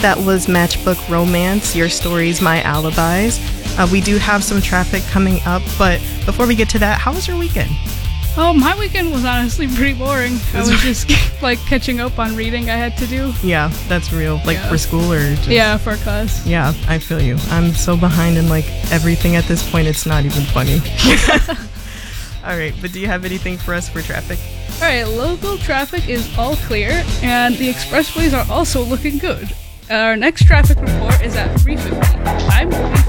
That was Matchbook Romance, Your Stories, My Alibis. We do have some traffic coming up, but before we get to that, how was your weekend? Oh, my weekend was honestly pretty boring. I was just like catching up on reading I had to do. Yeah, that's real. Like for school or just... Yeah, for class. Yeah, I feel you. I'm so behind in like everything at this point, it's not even funny. All right, but do you have anything for us for traffic? All right, local traffic is all clear, and the expressways are also looking good. Our next traffic report is at 3:50. I'm moving